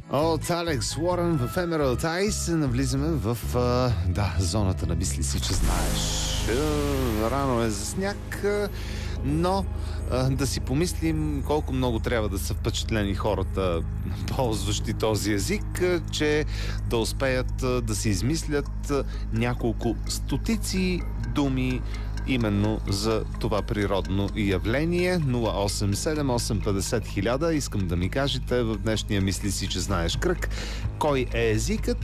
От Алекс Уорън в Emerald Eyes навлизаме в зоната на мисли си, че знаеш. Рано е за сняг, но да си помислим колко много трябва да са впечатлени хората, ползващи този език, че да успеят да си измислят няколко стотици думи именно за това природно явление. 087850 1000. Искам да ми кажете в днешния мисли си, че знаеш кръг, кой е езикът